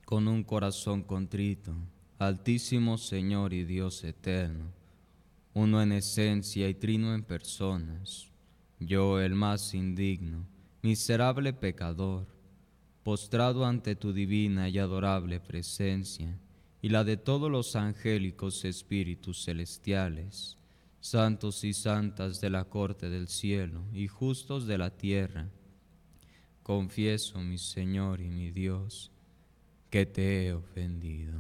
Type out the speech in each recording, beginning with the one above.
con un corazón contrito, Altísimo Señor y Dios eterno, uno en esencia y trino en personas, yo el más indigno, miserable pecador, postrado ante tu divina y adorable presencia, y la de todos los angélicos espíritus celestiales, santos y santas de la corte del cielo y justos de la tierra, confieso, mi Señor y mi Dios, que te he ofendido.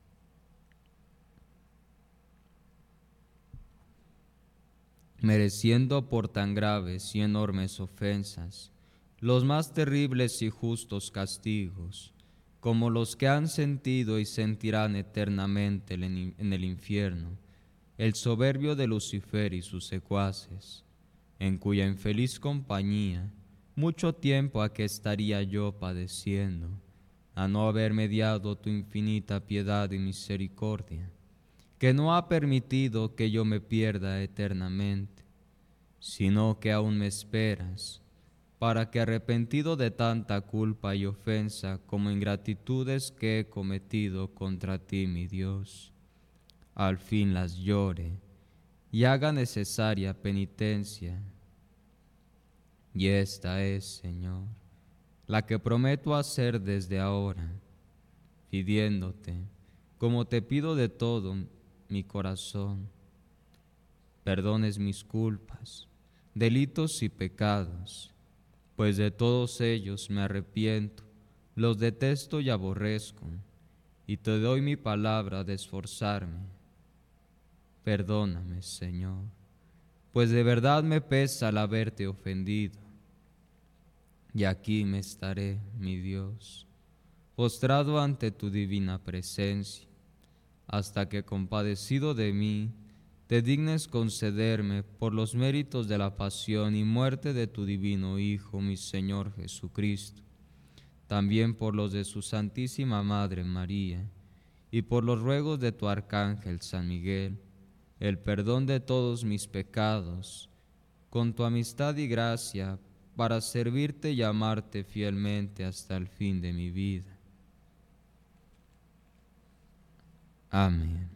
Mereciendo por tan graves y enormes ofensas los más terribles y justos castigos, como los que han sentido y sentirán eternamente en el infierno el soberbio de Lucifer y sus secuaces, en cuya infeliz compañía mucho tiempo a que estaría yo padeciendo, a no haber mediado tu infinita piedad y misericordia, que no ha permitido que yo me pierda eternamente, sino que aún me esperas, para que arrepentido de tanta culpa y ofensa como ingratitudes que he cometido contra ti, mi Dios, al fin las llore y haga necesaria penitencia. Y esta es, Señor, la que prometo hacer desde ahora, pidiéndote, como te pido de todo mi corazón, perdones mis culpas, delitos y pecados, pues de todos ellos me arrepiento, los detesto y aborrezco, y te doy mi palabra de esforzarme. Perdóname, Señor, pues de verdad me pesa el haberte ofendido. Y aquí me estaré, mi Dios, postrado ante tu divina presencia, hasta que, compadecido de mí, te dignes concederme, por los méritos de la pasión y muerte de tu divino Hijo, mi Señor Jesucristo, también por los de su Santísima Madre María, y por los ruegos de tu Arcángel San Miguel, el perdón de todos mis pecados, con tu amistad y gracia, para servirte y amarte fielmente hasta el fin de mi vida. Amén.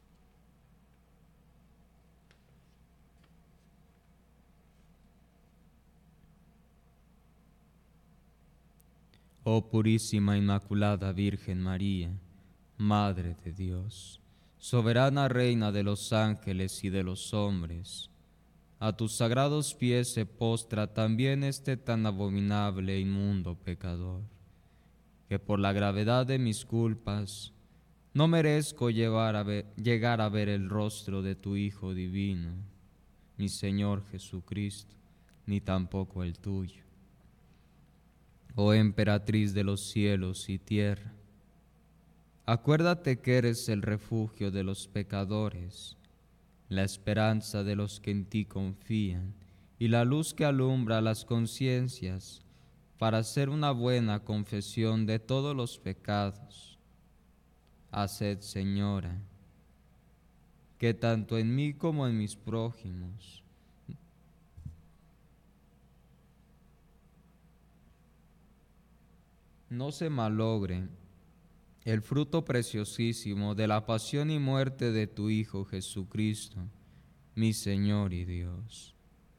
Oh purísima Inmaculada Virgen María, Madre de Dios, soberana Reina de los ángeles y de los hombres, a tus sagrados pies se postra también este tan abominable e inmundo pecador, que por la gravedad de mis culpas no merezco llegar a ver el rostro de tu Hijo divino, mi Señor Jesucristo, ni tampoco el tuyo. Oh emperatriz de los cielos y tierra, acuérdate que eres el refugio de los pecadores, la esperanza de los que en ti confían y la luz que alumbra las conciencias para hacer una buena confesión de todos los pecados. Haced, Señora, que tanto en mí como en mis prójimos no se malogre el fruto preciosísimo de la pasión y muerte de tu Hijo Jesucristo, mi Señor y Dios.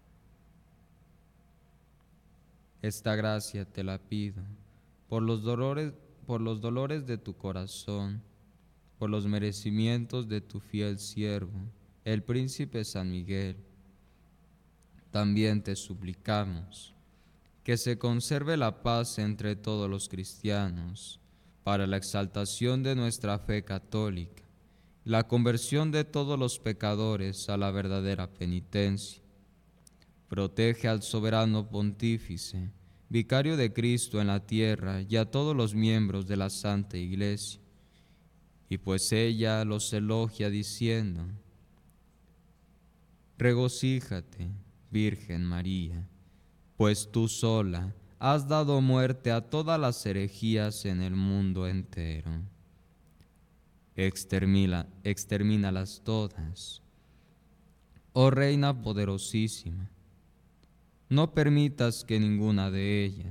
Esta gracia te la pido por los dolores de tu corazón, por los merecimientos de tu fiel siervo, el príncipe San Miguel. También te suplicamos que se conserve la paz entre todos los cristianos, para la exaltación de nuestra fe católica, la conversión de todos los pecadores a la verdadera penitencia. Protege al soberano pontífice, vicario de Cristo en la tierra, y a todos los miembros de la Santa Iglesia. Y pues ella los elogia diciendo: regocíjate, Virgen María, pues tú sola has dado muerte a todas las herejías en el mundo entero. Extermínalas todas. Oh Reina poderosísima, no permitas que ninguna de ellas